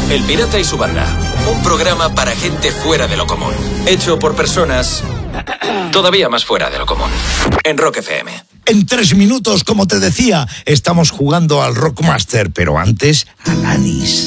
El Pirata y su banda. Un programa para gente fuera de lo común. Hecho por personas todavía más fuera de lo común. En Rock FM. En 3 minutos, como te decía, estamos jugando al Rockmaster, pero antes, Alanis.